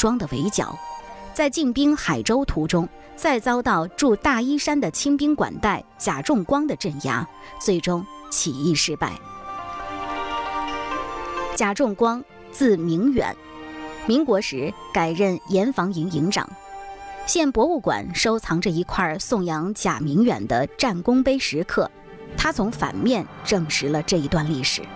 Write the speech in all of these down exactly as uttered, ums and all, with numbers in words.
庄的围剿，在进兵海州途中，再遭到驻大依山的清兵管带贾仲光的镇压，最终起义失败。贾仲光字明远，民国时改任严防营营长。现博物馆收藏着一块颂扬贾明远的战功碑石刻，他从反面证实了这一段历史。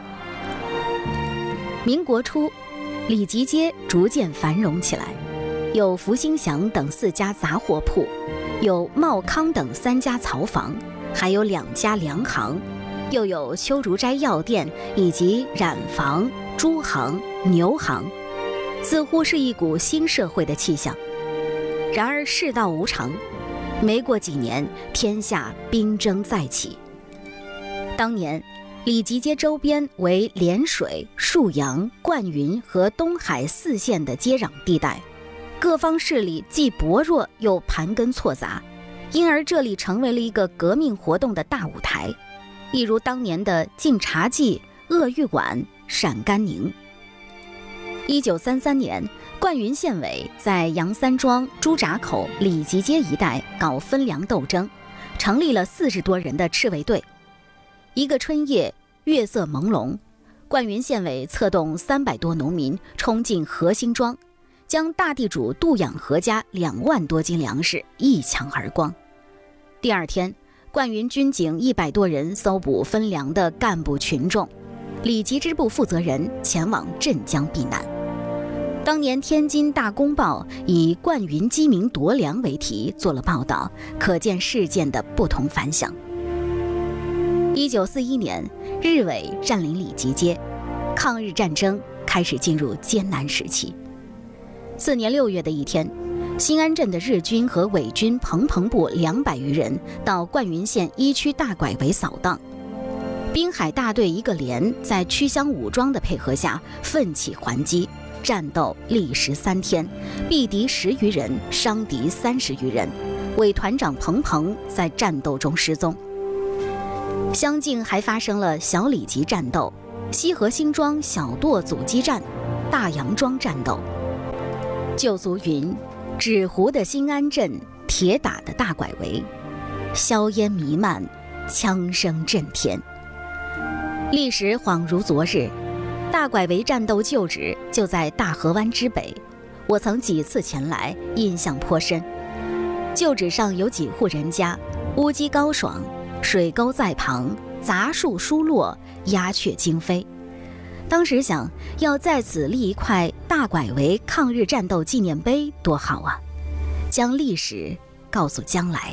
民国初，李集街逐渐繁荣起来，有福兴祥等四家杂货铺，有茂康等三家草坊，还有两家粮行，又有秋竹斋药店以及染坊、猪行、牛行，似乎是一股新社会的气象。然而世道无常，没过几年，天下兵争再起。当年李集街周边为涟水、沭阳、灌云和东海四县的接壤地带，各方势力既薄弱又盘根错杂，因而这里成为了一个革命活动的大舞台，一如当年的晋察冀、鄂豫皖、陕甘宁。一九三三年，灌云县委在杨三庄、朱闸口、李集街一带搞分粮斗争，成立了四十多人的赤卫队。一个春夜，月色朦胧，灌云县委策动三百多农民冲进何兴庄，将大地主杜养和家两万多斤粮食一抢而光。第二天，灌云军警一百多人搜捕分粮的干部群众，李集支部负责人前往镇江避难。当年天津大公报以灌云鸡鸣夺粮为题做了报道，可见事件的不同凡响。一九四一年，日伪占领李集街，抗日战争开始进入艰难时期。次年六月的一天，新安镇的日军和伪军彭彭部两百余人到灌云县一区大拐围扫荡，滨海大队一个连在区乡武装的配合下奋起还击，战斗历时三天，毙敌十余人，伤敌三十余人，伪团长彭彭在战斗中失踪。乡境还发生了小李集战斗、西河新庄小垛阻击战、大杨庄战斗。旧俗云：纸糊的新安镇，铁打的大拐围，硝烟弥漫，枪声震天。历史恍如昨日，大拐围战斗旧址就在大河湾之北，我曾几次前来，印象颇深。旧址上有几户人家，乌鸡高爽，水沟在旁，杂树疏落，鸦雀惊飞。当时想，要在此立一块大拐围抗日战斗纪念碑多好啊，将历史告诉将来。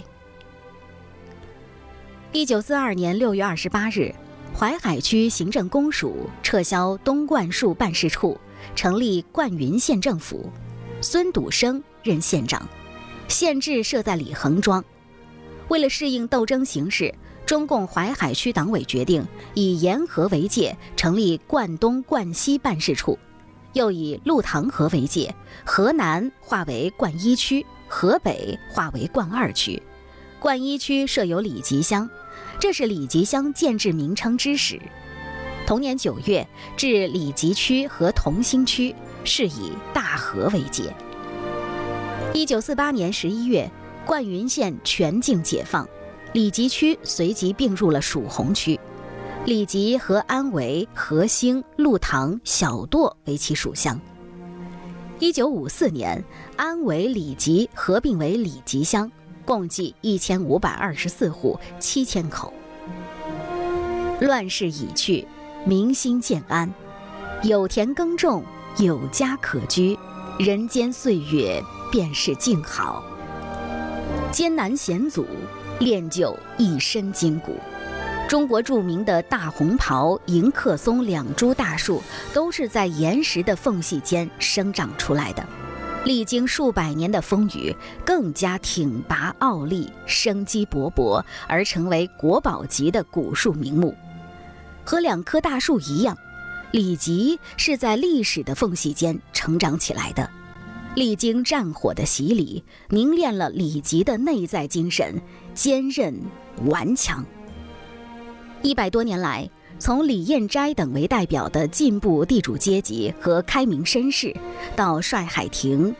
一九四二年六月二十八日，淮海区行政公署撤销东灌树办事处，成立灌云县政府，孙笃生任县长，县治设在李恒庄。为了适应斗争形势，中共淮海区党委决定以沿河为界，成立灌东、灌西办事处，又以鹿塘河为界，河南划为灌一区，河北划为灌二区。灌一区设有李集乡，这是李集乡建制名称之始。同年九月，至李集区和同心区，是以大河为界。一九四八年十一月，灌云县全境解放，李集区随即并入了属洪区，李集和安维、和兴、鹿塘、小垛为其属乡。一九五四年，安维、李集合并为李集乡，共计一千五百二十四户，七千口。乱世已去，民心渐安，有田耕种，有家可居，人间岁月便是静好。艰难险阻，练就一身筋骨。中国著名的大红袍、迎客松两株大树都是在岩石的缝隙间生长出来的，历经数百年的风雨，更加挺拔傲立，生机勃勃，而成为国宝级的古树名木。和两棵大树一样，李集是在历史的缝隙间成长起来的，历经战火的洗礼，凝练了李集的内在精神，坚韧顽强。一百多年来，从李彦斋等为代表的进步地主阶级和开明绅士，到帅海亭、